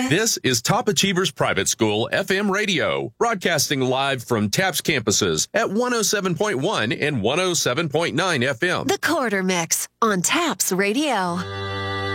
This is Top Achievers Private School FM radio, broadcasting live from TAPS campuses at 107.1 and 107.9 FM. The Quarter Mix on TAPS Radio.